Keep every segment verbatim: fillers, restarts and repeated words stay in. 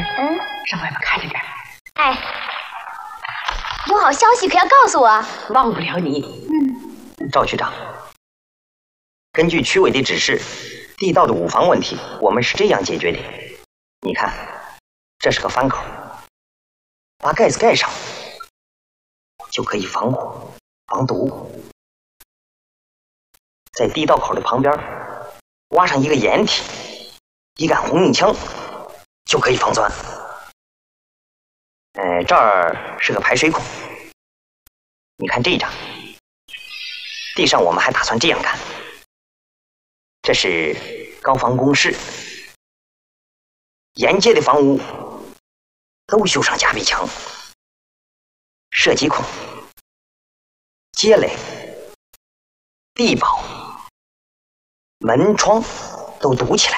嗯，上外面看着点。 哎，有好消息可要告诉我。 忘不了你。 嗯， 赵区长，根据区委的指示，地道的五防问题我们是这样解决的。你看，这是个翻口，把盖子盖上，就可以防火防毒。在地道口的旁边挖上一个掩体，一杆红缨枪，就可以防钻。呃，这儿是个排水孔，你看这张，地上我们还打算这样干。这是高防工事，沿街的房屋都修上夹壁墙、射击孔、街垒、地堡、门窗都堵起来，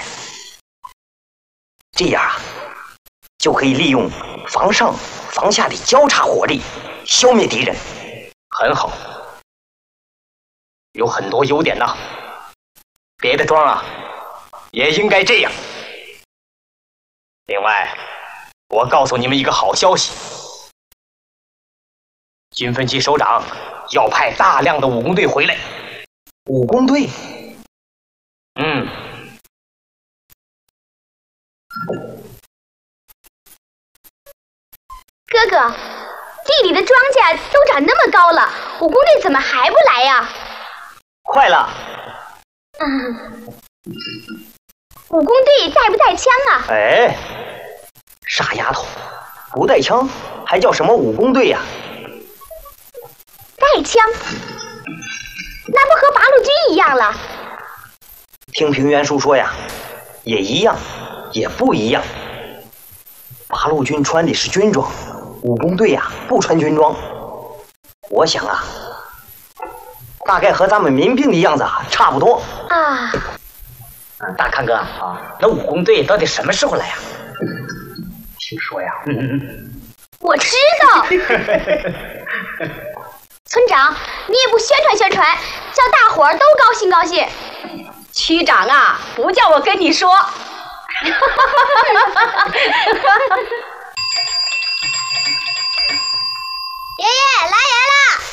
这样啊，就可以利用房上房下的交叉火力消灭敌人。 很好，有很多优点呐。别的庄啊，也应该这样。另外，我告诉你们一个好消息，军分区首长要派大量的武工队回来。 武工队？ 嗯。 哥哥，地里的庄稼都长那么高了，武工队怎么还不来呀？ 快了。 嗯，武工队带不带枪啊？ 哎，傻丫头，不带枪还叫什么武工队呀？ 带枪，那不和八路军一样了？ 听平原叔说呀，也一样，也不一样。八路军穿的是军装，武工队呀不穿军装。我想啊，大概和咱们民兵的样子啊差不多啊。 大康哥啊，那武工队到底什么时候来呀？ 听说呀， 嗯嗯， 我知道。村长，你也不宣传宣传，叫大伙儿都高兴高兴。 区长啊，不叫我跟你说。 爷爷来人啦！